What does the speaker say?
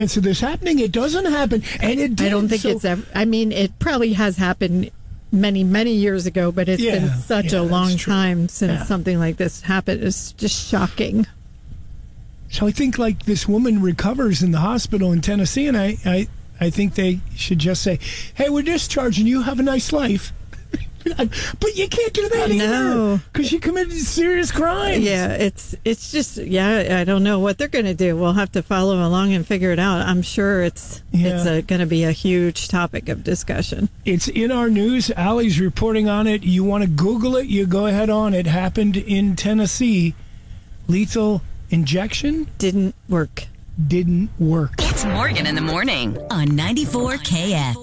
of this happening. It doesn't happen, and it did. I don't think it's ever. I mean, it probably has happened many, many years ago, but it's been such a long time since something like this happened. It's just shocking. So I think like this woman recovers in the hospital in Tennessee, and I think they should just say, "Hey, we're discharging you. Have a nice life." But you can't do that either, because you committed serious crimes. Yeah, it's just I don't know what they're going to do. We'll have to follow along and figure it out. I'm sure it's going to be a huge topic of discussion. It's in our news. Allie's reporting on it. You want to Google it? You go ahead on. It happened in Tennessee. Lethal injection didn't work. Didn't work. It's Morgan in the morning on 94 KX.